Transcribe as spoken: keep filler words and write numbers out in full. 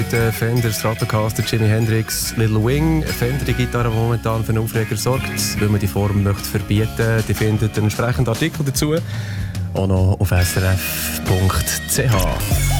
heute Fender Stratocaster, Jimi Hendrix, Little Wing. Fender, die Gitarre, die momentan für einen Aufreger sorgt, weil man die Form möchte verbieten. Die findet einen entsprechenden Artikel dazu auch noch auf s r f punkt c h.